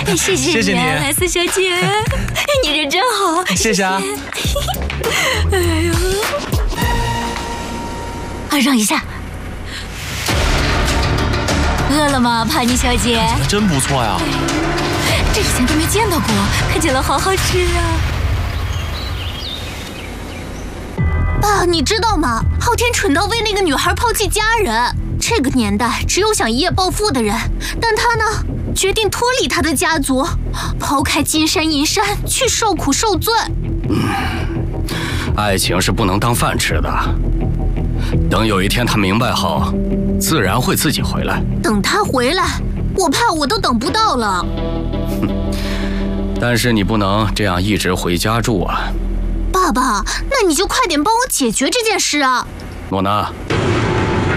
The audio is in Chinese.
谢谢你，莱斯小姐，你人真好。 谢谢啊。 哎呦，让一下。饿了吗，帕尼小姐？ 看起来真不错呀。 这以前都没见到过，看起来好好吃啊。爸，你知道吗？昊天蠢到为那个女孩抛弃家人。这个年代只有想一夜暴富的人，但他呢，决定脱离他的家族，抛开金山银山去受苦受罪。 爱情是不能当饭吃的。等有一天他明白后，自然会自己回来。 等他回来，我怕我都等不到了。 但是你不能这样一直回家住啊。 爸爸，那你就快点帮我解决这件事啊。 诺娜，